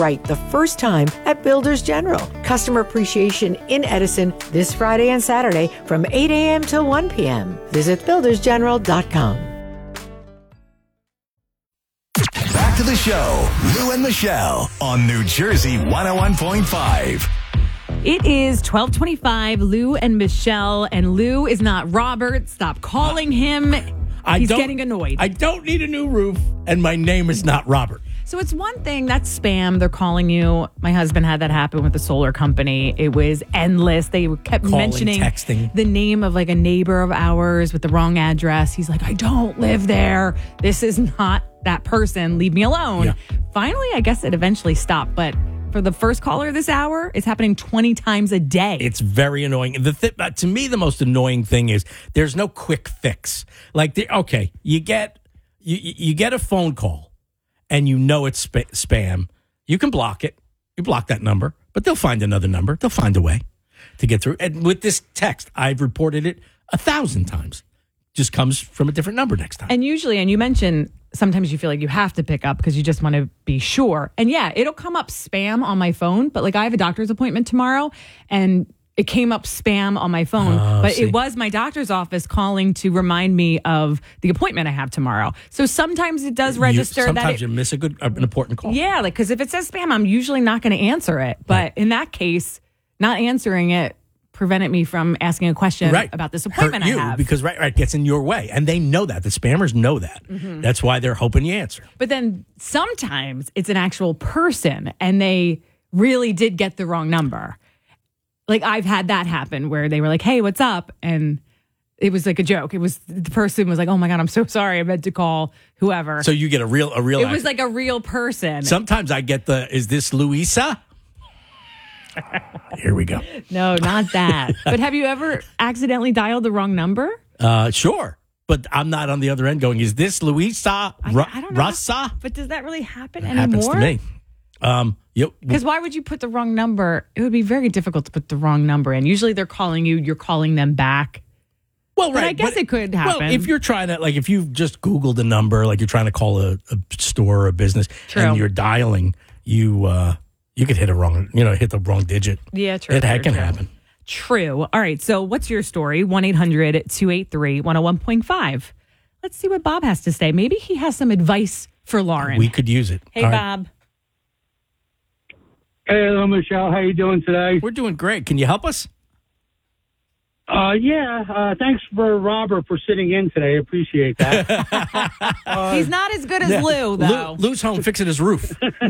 right the first time at Builders General. Customer appreciation in Edison this Friday and Saturday from 8 a.m. till 1 p.m. Visit buildersgeneral.com. Back to the show, Lou and Michelle on New Jersey 101.5. It is 12:25, Lou and Michelle, and Lou is not Robert. Stop calling him. He's getting annoyed. I don't need a new roof, and my name is not Robert. So it's one thing, that's spam. They're calling you. My husband had that happen with the solar company. It was endless. They kept mentioning texting. the name of like a neighbor of ours with the wrong address. He's like, I don't live there. This is not that person. Leave me alone. Yeah. Finally, I guess it eventually stopped. But for the first caller this hour, it's happening 20 times a day. It's very annoying. To me, the most annoying thing is there's no quick fix. Like, you get a phone call and you know it's spam. You can block it. You block that number, but they'll find another number. They'll find a way to get through. And with this text, I've reported it 1,000 times. Just comes from a different number next time. And usually, and you mentioned sometimes you feel like you have to pick up because you just want to be sure. And yeah, it'll come up spam on my phone, but like I have a doctor's appointment tomorrow and it came up spam on my phone, but it was my doctor's office calling to remind me of the appointment I have tomorrow. So sometimes it does register sometimes you miss an important call. Yeah, like because if it says spam, I'm usually not going to answer it. But in that case, not answering it prevented me from asking a question about this appointment I have. Because gets in your way. And they know that. The spammers know that. Mm-hmm. That's why they're hoping you answer. But then sometimes it's an actual person and they really did get the wrong number. Like I've had that happen where they were like, hey, what's up? And it was like a joke. It was the person was like, oh my God, I'm so sorry. I meant to call whoever. So you get a real. It was like a real person. Sometimes I get is this Louisa? Here we go. No, not that. But have you ever accidentally dialed the wrong number? Sure. But I'm not on the other end going, is this Louisa? I don't know. Rasa? But does that really happen It anymore? happens to me. Because why would you put the wrong number? It would be very difficult to put the wrong number in. Usually they're calling you, you're calling them back. Well, but I guess it could happen. Well, if you're trying to, like, if you've just Googled a number, like you're trying to call a store or a business, and you're dialing, you could hit the wrong digit. Yeah, true. It can happen. True. All right. So what's your story? 1-800-283-101.5. Let's see what Bob has to say. Maybe he has some advice for Lauren. We could use it. Hey, Bob. Hey, hello, Michelle. How you doing today? We're doing great. Can you help us? Thanks for Robert for sitting in today. Appreciate that. He's not as good as Lou, though. Lou's home fixing his roof.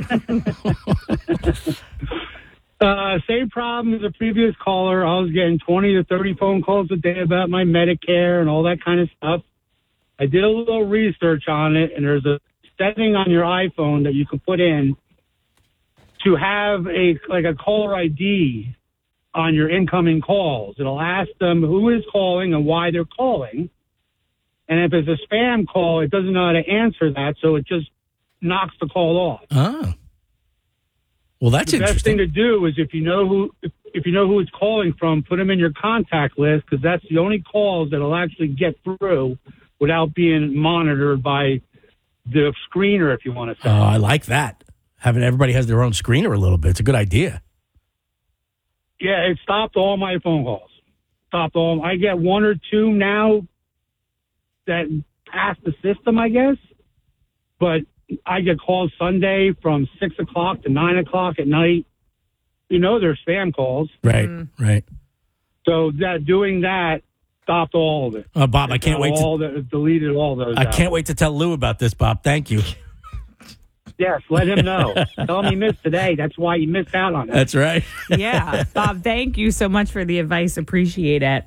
Same problem as the previous caller. I was getting 20 to 30 phone calls a day about my Medicare and all that kind of stuff. I did a little research on it, and there's a setting on your iPhone that you can put in to have a caller ID on your incoming calls. It'll ask them who is calling and why they're calling. And if it's a spam call, it doesn't know how to answer that, so it just knocks the call off. Oh. Well, that's the best interesting. thing to do is if you know who it's calling from, put them in your contact list, because that's the only calls that'll actually get through without being monitored by the screener, if you want to say. Oh, I like that. Having everybody has their own screener a little bit. It's a good idea. Yeah, it stopped all my phone calls. Stopped all. I get one or two now that pass the system, I guess. But I get calls Sunday from 6 o'clock to 9 o'clock at night. You know, they're spam calls. Right, right. So doing that stopped all of it. Bob, I can't wait deleted all those. I can't wait to tell Lou about this, Bob. Thank you. Yes, let him know. Tell him he missed today. That's why he missed out on it. That's right. Yeah. Bob, thank you so much for the advice. Appreciate it.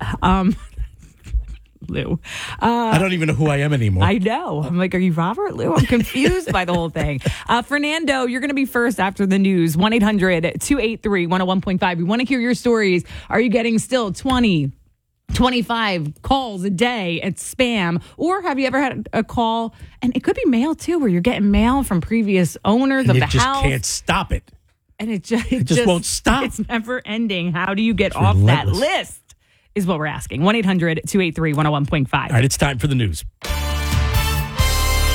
Lou. I don't even know who I am anymore. I know. I'm like, are you Robert? Lou? I'm confused by the whole thing. Fernando, you're going to be first after the news. 1-800-283-101.5. We want to hear your stories. Are you getting still 20, 25 calls a day at spam? Or have you ever had a call, and it could be mail too, where you're getting mail from previous owners of the house. You just can't stop it. And it just won't stop. It's never ending. How do you get off that list? Is what we're asking. 1-800-283-101.5. All right, it's time for the news.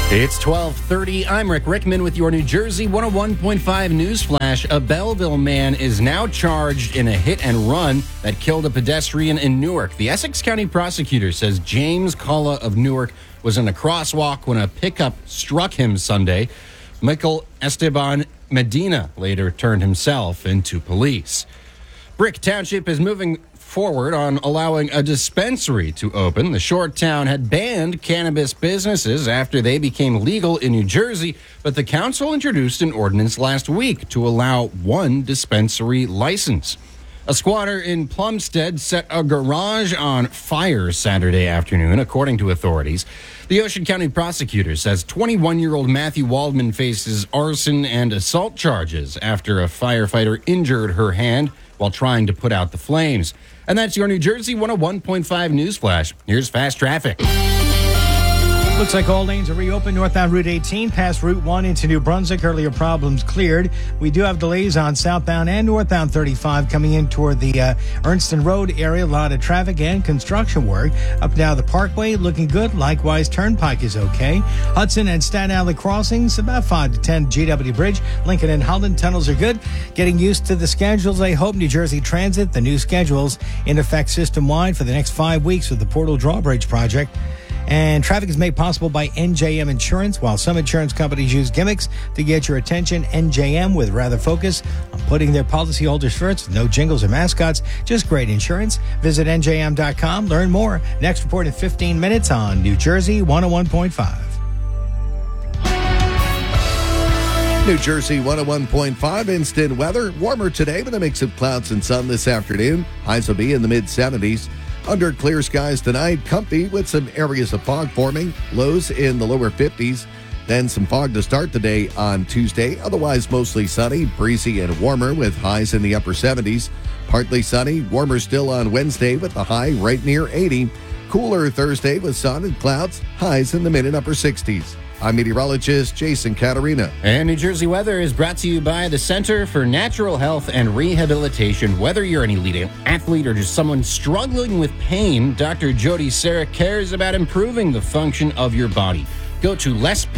It's 12:30. I'm Rick Rickman with your New Jersey 101.5 News Flash. A Belleville man is now charged in a hit and run that killed a pedestrian in Newark. The Essex County prosecutor says James Culla of Newark was in a crosswalk when a pickup struck him Sunday. Michael Esteban Medina later turned himself into police. Brick Township is moving forward on allowing a dispensary to open. The short town had banned cannabis businesses after they became legal in New Jersey, but the council introduced an ordinance last week to allow one dispensary license. A squatter in Plumstead set a garage on fire Saturday afternoon, according to authorities. The Ocean County prosecutor says 21-year-old Matthew Waldman faces arson and assault charges after a firefighter injured her hand while trying to put out the flames. And that's your New Jersey 101.5 News Flash. Here's fast traffic. Looks like all lanes are reopened northbound Route 18 past Route 1 into New Brunswick. Earlier problems cleared. We do have delays on southbound and northbound 35 coming in toward the Ernston Road area. A lot of traffic and construction work. Up and down the Parkway, looking good. Likewise, Turnpike is okay. Hudson and Staten Island crossings, about 5 to 10 GW Bridge. Lincoln and Holland tunnels are good. Getting used to the schedules, I hope. New Jersey Transit, the new schedules in effect system-wide for the next 5 weeks with the Portal Drawbridge project. And traffic is made possible by NJM Insurance. While some insurance companies use gimmicks to get your attention, NJM would rather focus on putting their policyholders first with no jingles or mascots, just great insurance. Visit NJM.com. Learn more. Next report in 15 minutes on New Jersey 101.5. New Jersey 101.5 instant weather. Warmer today with a mix of clouds and sun this afternoon. Highs will be in the mid-70s. Under clear skies tonight, comfy with some areas of fog forming. Lows in the lower 50s. Then some fog to start the day on Tuesday. Otherwise mostly sunny, breezy, and warmer with highs in the upper 70s. Partly sunny, warmer still on Wednesday with the high right near 80. Cooler Thursday with sun and clouds. Highs in the mid and upper 60s. I'm meteorologist Jason Caterina. And New Jersey weather is brought to you by the Center for Natural Health and Rehabilitation. Whether you're an elite athlete or just someone struggling with pain, Dr. Jody Sarek cares about improving the function of your body. Go to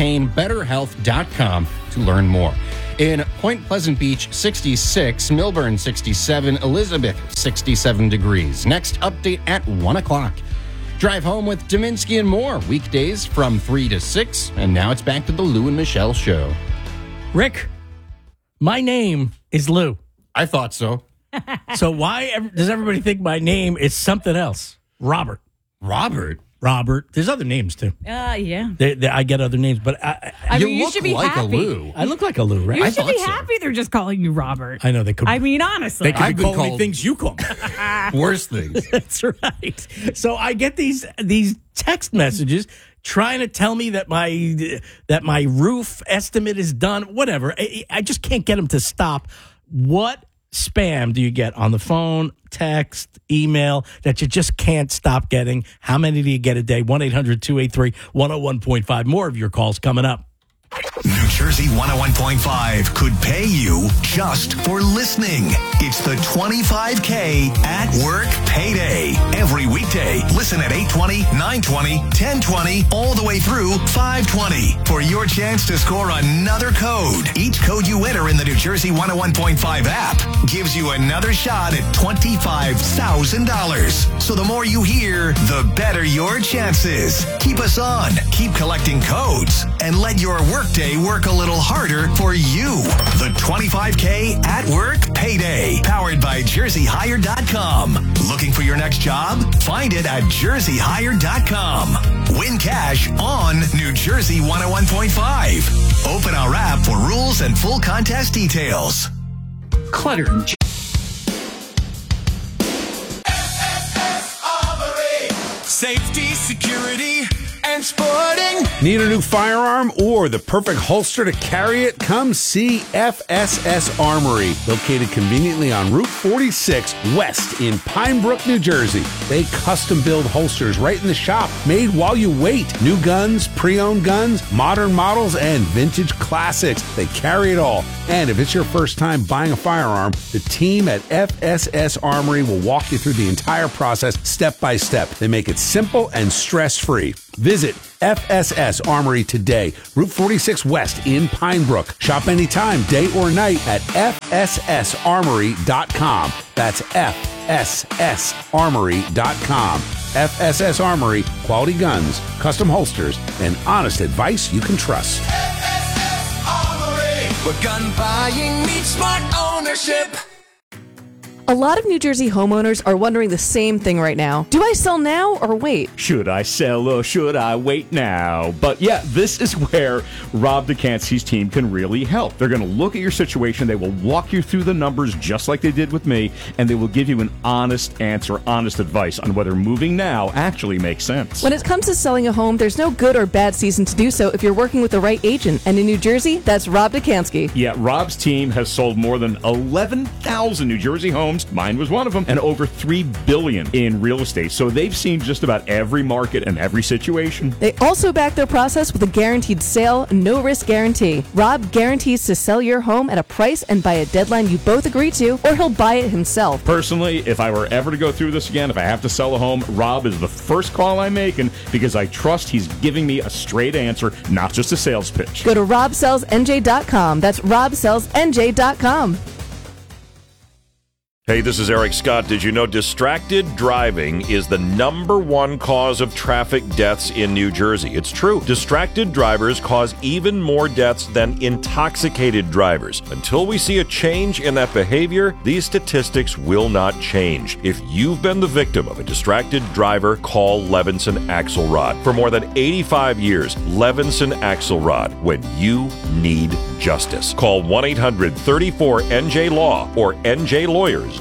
lesspainbetterhealth.com to learn more. In Point Pleasant Beach, 66, Millburn, 67, Elizabeth, 67 degrees. Next update at 1 o'clock. Drive home with Dominski and more, weekdays from 3 to 6. And now it's back to the Lou and Michelle show. Rick, my name is Lou. I thought so. So why does everybody think my name is something else? Robert. Robert? There's other names, too. Yeah. I get other names, but I mean, you should be like happy. a Lou. I look like a Lou, right? You I should be thought so. happy they're just calling you Robert. I know they could. I mean, honestly. They could I've be been calling me called- things you call me. Worse things. That's right. So I get these text messages trying to tell me that my roof estimate is done. Whatever. I just can't get them to stop. What spam do you get on the phone, text, email that you just can't stop getting? How many do you get a day? 1-800-283-101.5. More of your calls coming up. New Jersey 101.5 could pay you just for listening. It's the 25K at work payday. Every weekday, listen at 8:20, 9:20, 10:20, all the way through 5:20 for your chance to score another code. Each code you enter in the New Jersey 101.5 app gives you another shot at $25,000. So the more you hear, the better your chances. Keep us on. Keep collecting codes and let your workday work a little harder for you. The 25K at work payday, powered by JerseyHire.com. Looking for your next job? Find it at JerseyHire.com. Win cash on New Jersey 101.5. Open our app for rules and full contest details. Clutter. Safety, security, and sporting. Need a new firearm or the perfect holster to carry it? Come see FSS Armory, located conveniently on Route 46 West in Pine Brook, New Jersey. They custom build holsters right in the shop, made while you wait. New guns, pre-owned guns, modern models, and vintage classics. They carry it all. And if it's your first time buying a firearm, the team at FSS Armory will walk you through the entire process step by step. They make it simple and stress-free. Visit FSS Armory today, Route 46 West in Pine Brook. Shop anytime, day or night at FSSArmory.com. That's FSSArmory.com. FSS Armory, quality guns, custom holsters, and honest advice you can trust. FSS Armory, where gun buying meets smart ownership. A lot of New Jersey homeowners are wondering the same thing right now. Do I sell now or wait? Should I sell or should I wait now? But yeah, this is where Rob DeCancy's team can really help. They're going to look at your situation. They will walk you through the numbers just like they did with me, and they will give you an honest answer, honest advice on whether moving now actually makes sense. When it comes to selling a home, there's no good or bad season to do so if you're working with the right agent. And in New Jersey, that's Rob DeCancy. Yeah, Rob's team has sold more than 11,000 New Jersey homes. Mine was one of them, and over $3 billion in real estate. So they've seen just about every market and every situation. They also back their process with a guaranteed sale, no risk guarantee. Rob guarantees to sell your home at a price and by a deadline you both agree to, or he'll buy it himself. Personally, if I were ever to go through this again, if I have to sell a home, Rob is the first call I'm making because I trust he's giving me a straight answer, not just a sales pitch. Go to robsellsnj.com. That's robsellsnj.com. Hey, this is Eric Scott. Did you know distracted driving is the #1 cause of traffic deaths in New Jersey? It's true. Distracted drivers cause even more deaths than intoxicated drivers. Until we see a change in that behavior, these statistics will not change. If you've been the victim of a distracted driver, call Levinson Axelrod. For more than 85 years, Levinson Axelrod, when you need justice. Call 1-800-34-NJ-LAW or NJLawyers.com.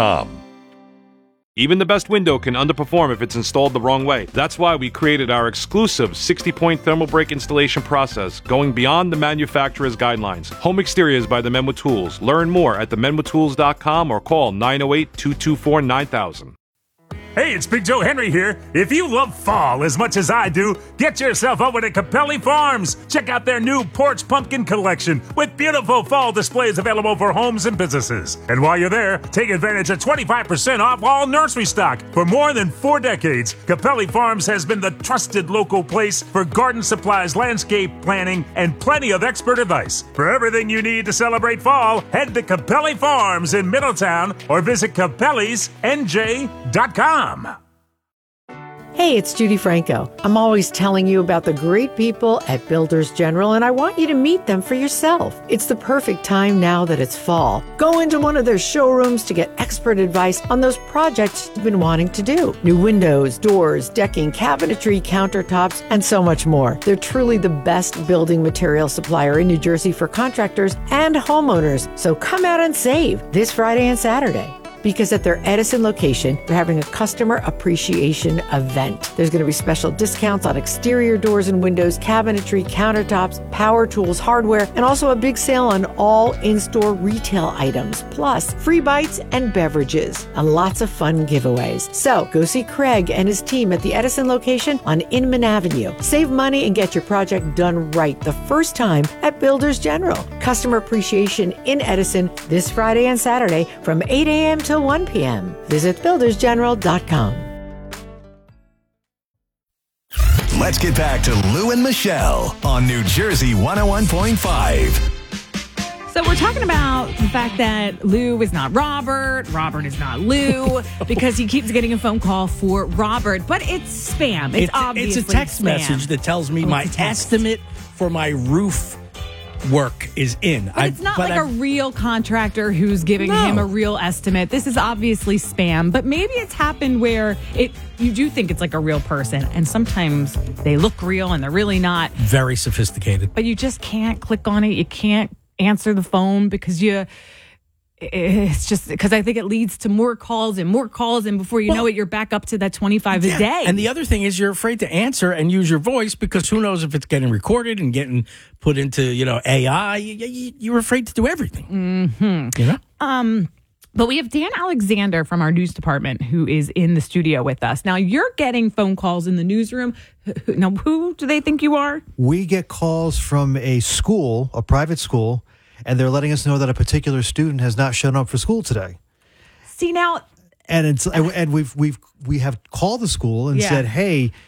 Even the best window can underperform if it's installed the wrong way. That's why we created our exclusive 60-point thermal break installation process, going beyond the manufacturer's guidelines. Home exteriors by the Men with Tools. Learn more at themenwithtools.com or call 908-224-9000. Hey, it's Big Joe Henry here. If you love fall as much as I do, get yourself over to Capelli Farms. Check out their new porch pumpkin collection with beautiful fall displays available for homes and businesses. And while you're there, take advantage of 25% off all nursery stock. For more than 4 decades, Capelli Farms has been the trusted local place for garden supplies, landscape planning, and plenty of expert advice. For everything you need to celebrate fall, head to Capelli Farms in Middletown or visit Capelli'sNJ.com. Hey, it's Judy Franco. I'm always telling you about the great people at Builders General, and I want you to meet them for yourself. It's the perfect time now that it's fall. Go into one of their showrooms to get expert advice on those projects you've been wanting to do. New windows, doors, decking, cabinetry, countertops, and so much more. They're truly the best building material supplier in New Jersey for contractors and homeowners. So come out and save this Friday and Saturday. Because at their Edison location, they're having a customer appreciation event. There's going to be special discounts on exterior doors and windows, cabinetry, countertops, power tools, hardware, and also a big sale on all in-store retail items, plus free bites and beverages, and lots of fun giveaways. So go see Craig and his team at the Edison location on Inman Avenue. Save money and get your project done right the first time at Builders General. Customer appreciation in Edison this Friday and Saturday from 8 a.m. to 1 p.m. Visit buildersgeneral.com. Let's get back to Lou and Michelle on New Jersey 101.5. So we're talking about the fact that Lou is not Robert, Robert is not Lou, because he keeps getting a phone call for Robert, but it's spam. It's obviously It's a text spam. message that tells me my estimate for my roof work is in. But it's not a real contractor who's giving him a real estimate. This is obviously spam, but maybe it's happened where you do think it's like a real person, and sometimes they look real and they're really not. Very sophisticated. But you just can't click on it. You can't answer the phone because it's just because I think it leads to more calls, and before you know it, you're back up to that 25 a day. And the other thing is you're afraid to answer and use your voice because who knows if it's getting recorded and getting put into, AI. You're afraid to do everything. Mm-hmm. But we have Dan Alexander from our news department who is in the studio with us. Now, you're getting phone calls in the newsroom. Now, who do they think you are? We get calls from a school, a private school, and they're letting us know that a particular student has not shown up for school today. See, now... And we have called the school and said, hey,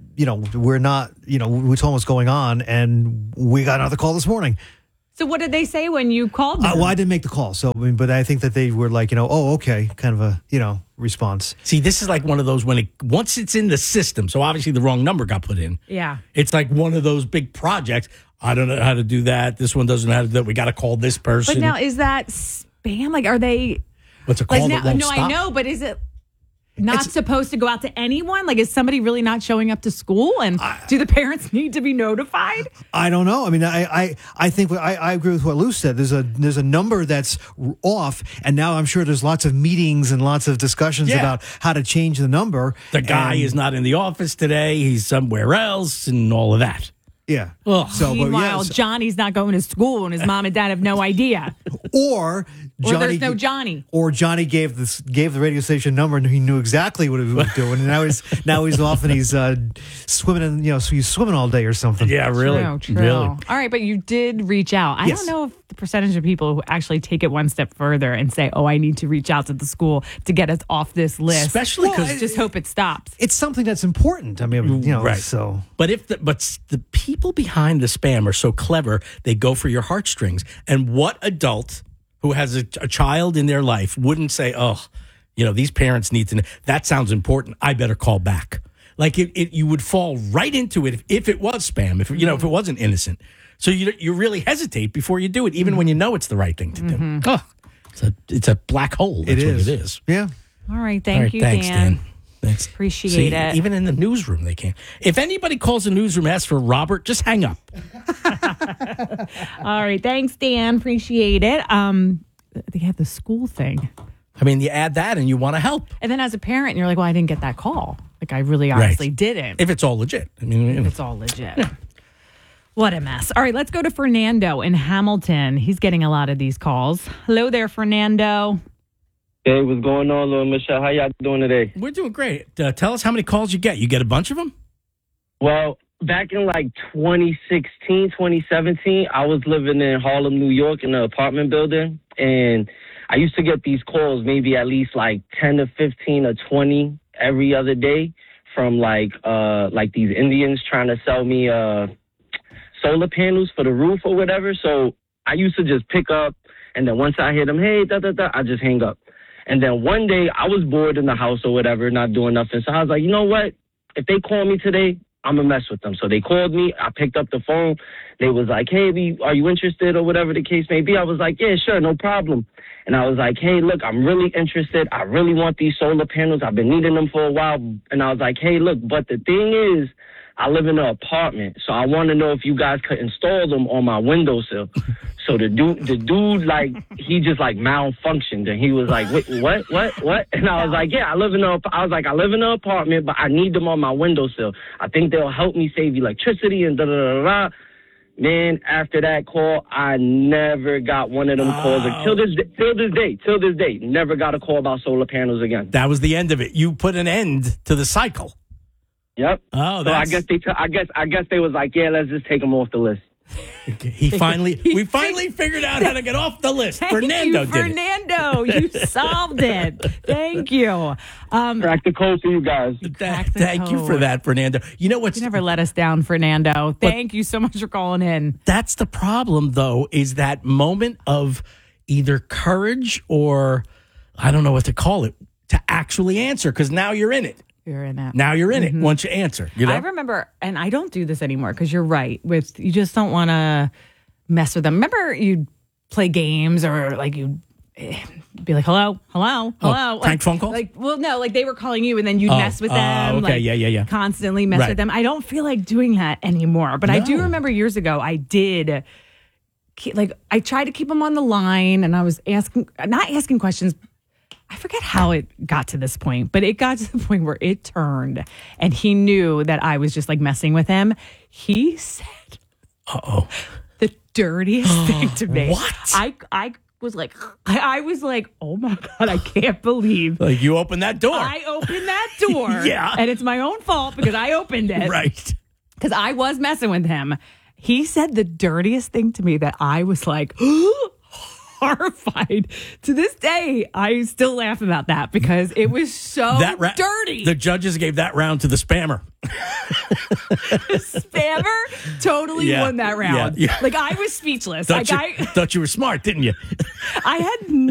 we're not, we told them what's going on, and we got another call this morning. So what did they say when you called them? Well, I didn't make the call, but I think that they were like, oh, okay, kind of a, response. See, this is like one of those once it's in the system, so obviously the wrong number got put in. Yeah. It's like one of those big projects. I don't know how to do that. This one doesn't know how to do that. We got to call this person. But now, is that spam? Like, are they... What's it called? Like, no, I know, but is it not supposed to go out to anyone? Like, is somebody really not showing up to school? And do the parents need to be notified? I don't know. I mean, I think I agree with what Lou said. There's a number that's off, and now I'm sure there's lots of meetings and lots of discussions about how to change the number. The guy is not in the office today. He's somewhere else and all of that. Yeah. Ugh. Meanwhile, Johnny's not going to school, and his mom and dad have no idea. Or there's no Johnny. Or Johnny gave the radio station number, and he knew exactly what he was doing. And now he's off and he's swimming in, so he's swimming all day or something. Yeah, really. True. Really. All right, but you did reach out. I don't know if the percentage of people who actually take it one step further and say, "Oh, I need to reach out to the school to get us off this list." Especially because just hope it stops. It's something that's important. I mean, right. So, but the people behind the spam are so clever, they go for your heartstrings. And what adult who has a child in their life wouldn't say, "Oh, these parents need to know. That sounds important. I better call back." Like you would fall right into it if it was spam. If if it wasn't innocent. So you really hesitate before you do it, even when you know it's the right thing to do. Oh, it's a black hole. That's what it is. Yeah. All right. Thank you, thanks, Dan. Thanks. Appreciate it. Even in the newsroom, they can't. If anybody calls the newsroom and asks for Robert, just hang up. All right. Thanks, Dan. Appreciate it. They have the school thing. I mean, you add that and you want to help. And then as a parent, you're like, well, I didn't get that call. Like, I really honestly didn't. If it's all legit. I mean, if it's all legit. Yeah. What a mess. All right, let's go to Fernando in Hamilton. He's getting a lot of these calls. Hello there, Fernando. Hey, what's going on, little Michelle? How y'all doing today? We're doing great. Tell us how many calls you get. You get a bunch of them? Well, back in like 2016, 2017, I was living in Harlem, New York in an apartment building. And I used to get these calls maybe at least like 10 to 15 or 20 every other day from like these Indians trying to sell me solar panels for the roof or whatever. So I used to just pick up, and then once I hear them, hey, I just hang up. And then one day I was bored in the house or whatever, not doing nothing. So I was like, you know what? If they call me today, I'm going to mess with them. So they called me. I picked up the phone. They was like, hey, are you interested or whatever the case may be? I was like, yeah, sure, no problem. And I was like, hey, look, I'm really interested. I really want these solar panels. I've been needing them for a while. And I was like, hey, look, but the thing is, I live in an apartment, so I want to know if you guys could install them on my windowsill. So the dude, like, he just like malfunctioned, and he was like, wait, what? And I was like, yeah, I live in an apartment, but I need them on my windowsill. I think they'll help me save electricity and da-da-da-da-da. Man, after that call, I never got one of them calls. Till this day, never got a call about solar panels again. That was the end of it. You put an end to the cycle. Yep. Oh, so I guess they was like, yeah, let's just take them off the list. We finally figured out how to get off the list. Fernando did Fernando, you solved it. Thank you. Crack the code to you guys. Thank you for that, Fernando. You know what? You never let us down, Fernando. Thank you so much for calling in. That's the problem, though, is that moment of either courage or I don't know what to call it, to actually answer, because now you're in it. You're in it. Now you're in it once you answer. I remember, and I don't do this anymore because you're right. You just don't want to mess with them. Remember, you'd play games or like you'd be like, hello. Prank phone calls? Like they were calling you and then you'd mess with them. Okay, yeah. Constantly mess with them. I don't feel like doing that anymore. But I do remember years ago, I did. I tried to keep them on the line and I was not asking questions. I forget how it got to this point, but it got to the point where it turned and he knew that I was just like messing with him. He said, the dirtiest thing to me. What? I was like, oh my God, I can't believe. Like you opened that door. I opened that door. Yeah. And it's my own fault because I opened it. Right. Because I was messing with him. He said the dirtiest thing to me that I was like, horrified. To this day, I still laugh about that because it was so dirty. The judges gave that round to the spammer. Spammer totally won that round. Yeah. Like, I was speechless. Thought you were smart, didn't you? I had